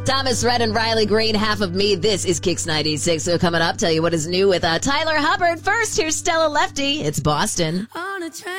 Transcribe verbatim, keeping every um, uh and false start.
Thomas Rhett and Riley Green, Half of Me. This is Kicks ninety-six. So coming up, tell you what is new with uh, Tyler Hubbard. First, here's Stella Lefty. It's Boston. On a train.